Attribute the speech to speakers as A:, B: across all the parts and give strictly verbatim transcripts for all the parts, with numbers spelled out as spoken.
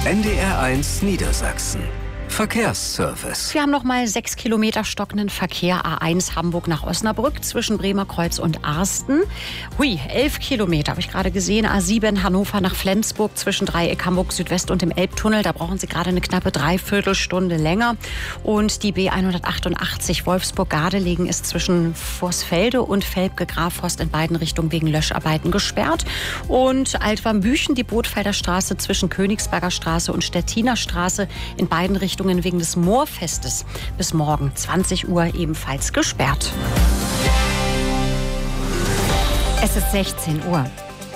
A: N D R eins Niedersachsen. Verkehrsservice.
B: Wir haben noch mal sechs Kilometer stockenden Verkehr A eins Hamburg nach Osnabrück zwischen Bremerkreuz und Arsten. Hui, elf Kilometer habe ich gerade gesehen. A sieben Hannover nach Flensburg zwischen Dreieck Hamburg Südwest und dem Elbtunnel. Da brauchen Sie gerade eine knappe Dreiviertelstunde länger. Und die B hundertachtundachtzig Wolfsburg-Gardelegen ist zwischen Vorsfelde und Velpke-Grafhorst in beiden Richtungen wegen Löscharbeiten gesperrt. Und Altwarmbüchen, die Bootfelder Straße zwischen Königsberger Straße und Stettiner Straße in beiden Richtungen wegen des Moorfestes bis morgen zwanzig Uhr ebenfalls gesperrt. Es ist sechzehn Uhr.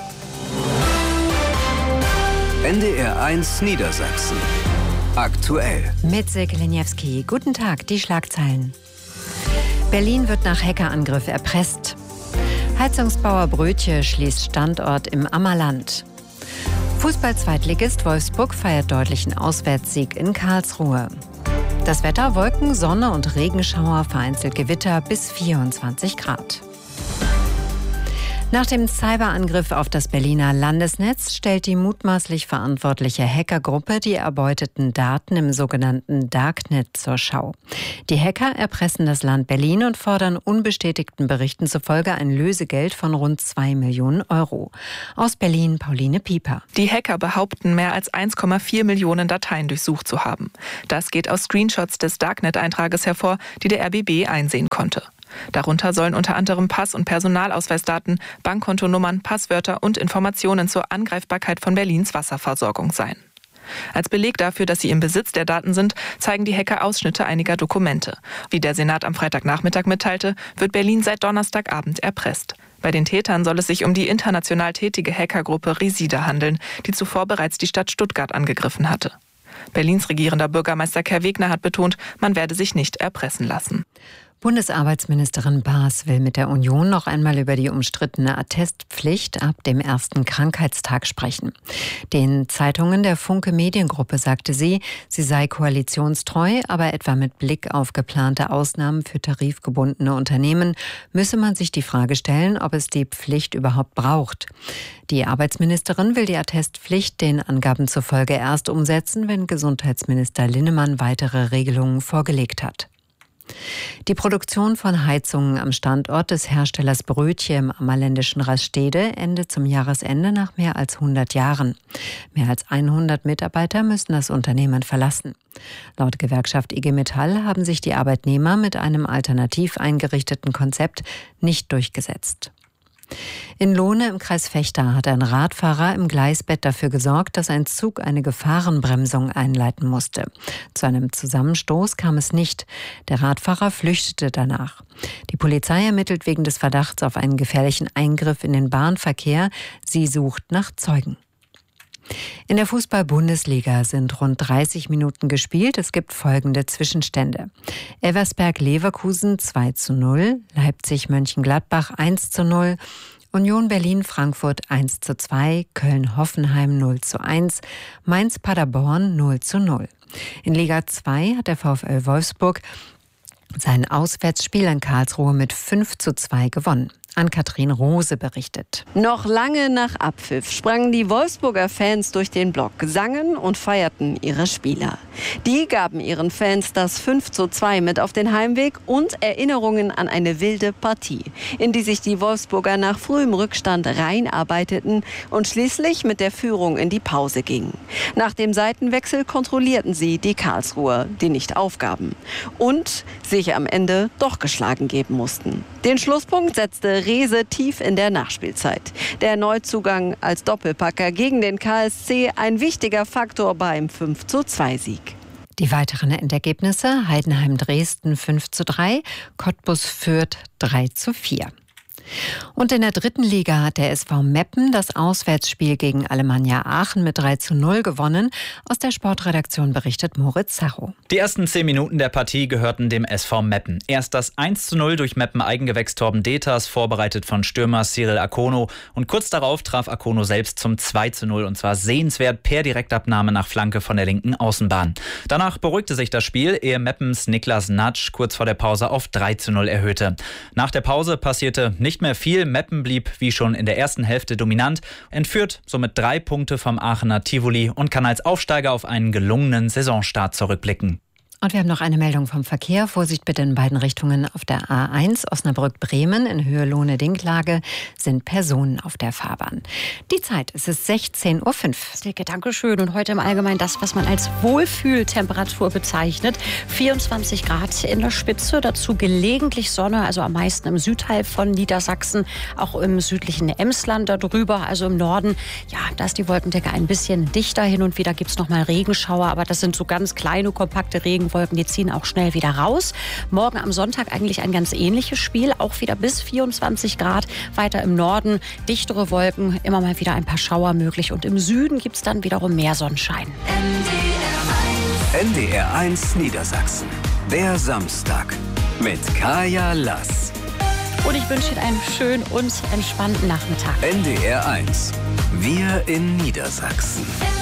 A: N D R eins Niedersachsen. Aktuell.
B: Mit Silke Leniewski. Guten Tag, die Schlagzeilen. Berlin wird nach Hackerangriff erpresst. Heizungsbauer Brötje schließt Standort im Ammerland. Fußball-Zweitligist Wolfsburg feiert deutlichen Auswärtssieg in Karlsruhe. Das Wetter: Wolken, Sonne und Regenschauer, vereinzelt Gewitter bis vierundzwanzig Grad. Nach dem Cyberangriff auf das Berliner Landesnetz stellt die mutmaßlich verantwortliche Hackergruppe die erbeuteten Daten im sogenannten Darknet zur Schau. Die Hacker erpressen das Land Berlin und fordern unbestätigten Berichten zufolge ein Lösegeld von rund zwei Millionen Euro. Aus Berlin Pauline Pieper.
C: Die Hacker behaupten, mehr als eins Komma vier Millionen Dateien durchsucht zu haben. Das geht aus Screenshots des Darknet-Eintrages hervor, die der R B B einsehen konnte. Darunter sollen unter anderem Pass- und Personalausweisdaten, Bankkontonummern, Passwörter und Informationen zur Angreifbarkeit von Berlins Wasserversorgung sein. Als Beleg dafür, dass sie im Besitz der Daten sind, zeigen die Hacker Ausschnitte einiger Dokumente. Wie der Senat am Freitagnachmittag mitteilte, wird Berlin seit Donnerstagabend erpresst. Bei den Tätern soll es sich um die international tätige Hackergruppe Resida handeln, die zuvor bereits die Stadt Stuttgart angegriffen hatte. Berlins regierender Bürgermeister Kai Wegner hat betont, man werde sich nicht erpressen lassen.
B: Bundesarbeitsministerin Baas will mit der Union noch einmal über die umstrittene Attestpflicht ab dem ersten Krankheitstag sprechen. Den Zeitungen der Funke Mediengruppe sagte sie, sie sei koalitionstreu, aber etwa mit Blick auf geplante Ausnahmen für tarifgebundene Unternehmen müsse man sich die Frage stellen, ob es die Pflicht überhaupt braucht. Die Arbeitsministerin will die Attestpflicht den Angaben zufolge erst umsetzen, wenn Gesundheitsminister Linnemann weitere Regelungen vorgelegt hat. Die Produktion von Heizungen am Standort des Herstellers Brötje im ammerländischen Rastede endet zum Jahresende nach mehr als hundert Jahren. Mehr als hundert Mitarbeiter müssen das Unternehmen verlassen. Laut Gewerkschaft I G Metall haben sich die Arbeitnehmer mit einem alternativ eingerichteten Konzept nicht durchgesetzt. In Lohne im Kreis Vechta hat ein Radfahrer im Gleisbett dafür gesorgt, dass ein Zug eine Gefahrenbremsung einleiten musste. Zu einem Zusammenstoß kam es nicht. Der Radfahrer flüchtete danach. Die Polizei ermittelt wegen des Verdachts auf einen gefährlichen Eingriff in den Bahnverkehr. Sie sucht nach Zeugen. In der Fußball-Bundesliga sind rund dreißig Minuten gespielt. Es gibt folgende Zwischenstände. Elversberg-Leverkusen zwei zu null, Leipzig-Mönchengladbach eins zu null, Union Berlin-Frankfurt eins zu zwei, Köln-Hoffenheim null zu eins, Mainz-Paderborn null zu null. In Liga zwei hat der VfL Wolfsburg sein Auswärtsspiel in Karlsruhe mit fünf zu zwei gewonnen. Ann-Kathrin Rose berichtet.
D: Noch lange nach Abpfiff sprangen die Wolfsburger Fans durch den Block, sangen und feierten ihre Spieler. Die gaben ihren Fans das fünf zu zwei mit auf den Heimweg und Erinnerungen an eine wilde Partie, in die sich die Wolfsburger nach frühem Rückstand reinarbeiteten und schließlich mit der Führung in die Pause gingen. Nach dem Seitenwechsel kontrollierten sie die Karlsruher, die nicht aufgaben und sich am Ende doch geschlagen geben mussten. Den Schlusspunkt setzte Rehse tief in der Nachspielzeit. Der Neuzugang als Doppelpacker gegen den K S C ein wichtiger Faktor beim fünf zu zwei Sieg.
B: Die weiteren Endergebnisse: Heidenheim Dresden fünf zu drei, Cottbus Fürth drei zu vier. Und in der dritten Liga hat der S V Meppen das Auswärtsspiel gegen Alemannia Aachen mit drei zu null gewonnen. Aus der Sportredaktion berichtet Moritz Sacho.
E: Die ersten zehn Minuten der Partie gehörten dem S V Meppen. Erst das eins zu null durch Meppen-Eigengewächs Torben Deters, vorbereitet von Stürmer Cyril Akono. Und kurz darauf traf Akono selbst zum zwei zu null, und zwar sehenswert per Direktabnahme nach Flanke von der linken Außenbahn. Danach beruhigte sich das Spiel, ehe Meppens Niklas Natsch kurz vor der Pause auf drei zu null erhöhte. Nach der Pause passierte nicht nicht mehr viel. Meppen blieb wie schon in der ersten Hälfte dominant, entführt somit drei Punkte vom Aachener Tivoli und kann als Aufsteiger auf einen gelungenen Saisonstart zurückblicken.
B: Und wir haben noch eine Meldung vom Verkehr. Vorsicht bitte in beiden Richtungen auf der A eins Osnabrück-Bremen in Höhe Lohne-Dinklage sind Personen auf der Fahrbahn. Die Zeit, es ist sechzehn Uhr fünf.
F: Silke, danke schön. Und heute im Allgemeinen das, was man als Wohlfühltemperatur bezeichnet. vierundzwanzig Grad in der Spitze, dazu gelegentlich Sonne, also am meisten im Südteil von Niedersachsen, auch im südlichen Emsland darüber, also im Norden. Ja, da ist die Wolkendecke ein bisschen dichter. Hin und wieder gibt es noch mal Regenschauer, aber das sind so ganz kleine, kompakte Regen. Wolken, die ziehen auch schnell wieder raus. Morgen am Sonntag eigentlich ein ganz ähnliches Spiel, auch wieder bis vierundzwanzig Grad. Weiter im Norden dichtere Wolken, immer mal wieder ein paar Schauer möglich. Und im Süden gibt es dann wiederum mehr Sonnenschein.
A: N D R eins Niedersachsen. Der Samstag mit Kaya Lass.
F: Und ich wünsche Ihnen einen schönen und entspannten Nachmittag.
A: N D R eins. Wir in Niedersachsen.